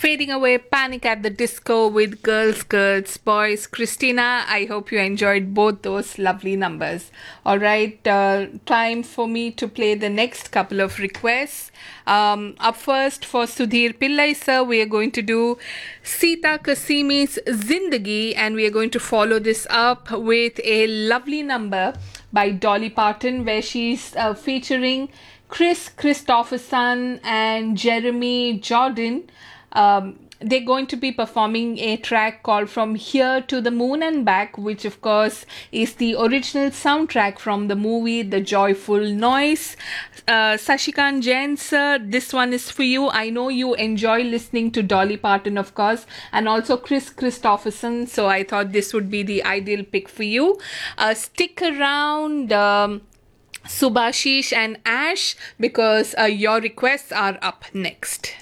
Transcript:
Fading Away, Panic at the Disco with Girls, Girls, Boys. Christina, I hope you enjoyed both those lovely numbers. All right, time for me to play the next couple of requests. Up first for Sudhir Pillai sir, we are going to do Sita Kasimi's Zindagi, and we are going to follow this up with a lovely number by Dolly Parton where she's featuring Chris Christopherson and Jeremy Jordan. They're going to be performing a track called From Here to the Moon and Back, which of course is the original soundtrack from the movie The Joyful Noise. Sashikant Jain sir, this one is for you. I know you enjoy listening to Dolly Parton, of course, and also Chris Christopherson, so I thought this would be the ideal pick for you. Stick around, Subhashish and Ash, because your requests are up next.